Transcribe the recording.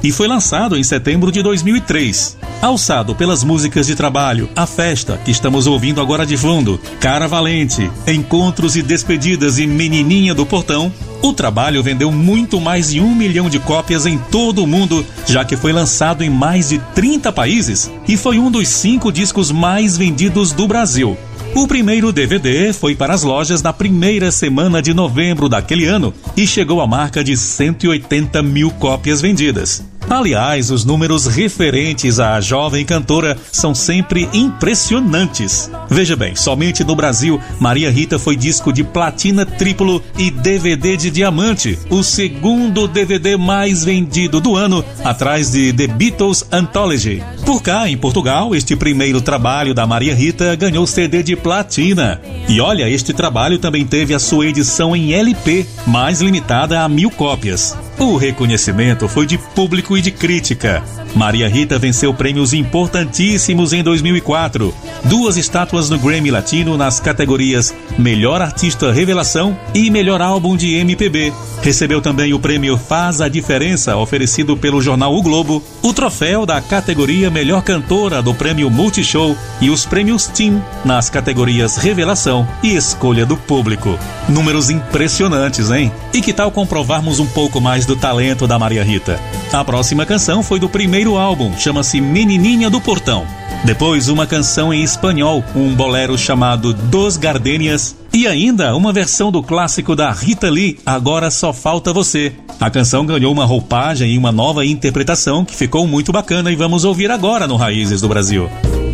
e foi lançado em setembro de 2003. Alçado pelas músicas de trabalho A Festa, que estamos ouvindo agora de fundo, Cara Valente, Encontros e Despedidas e Menininha do Portão, o trabalho vendeu muito mais de 1 milhão de cópias em todo o mundo, já que foi lançado em mais de 30 países e foi um dos 5 discos mais vendidos do Brasil. O primeiro DVD foi para as lojas na primeira semana de novembro daquele ano e chegou à marca de 180 mil cópias vendidas. Aliás, os números referentes à jovem cantora são sempre impressionantes. Veja bem, somente no Brasil, Maria Rita foi disco de platina triplo e DVD de diamante, o segundo DVD mais vendido do ano, atrás de The Beatles Anthology. Por cá, em Portugal, este primeiro trabalho da Maria Rita ganhou CD de platina. E olha, este trabalho também teve a sua edição em LP, mais limitada a 1000 cópias. O reconhecimento foi de público e de crítica. Maria Rita venceu prêmios importantíssimos em 2004. 2 estátuas no Grammy Latino nas categorias Melhor Artista Revelação e Melhor Álbum de MPB. Recebeu também o prêmio Faz a Diferença, oferecido pelo jornal O Globo, o troféu da categoria Melhor Cantora do prêmio Multishow e os prêmios Team nas categorias Revelação e Escolha do Público. Números impressionantes, hein? E que tal comprovarmos um pouco mais do talento da Maria Rita? A próxima canção foi do primeiro álbum, chama-se Menininha do Portão. Depois uma canção em espanhol, um bolero chamado Dos Gardenias e ainda uma versão do clássico da Rita Lee, Agora Só Falta Você. A canção ganhou uma roupagem e uma nova interpretação que ficou muito bacana e vamos ouvir agora no Raízes do Brasil.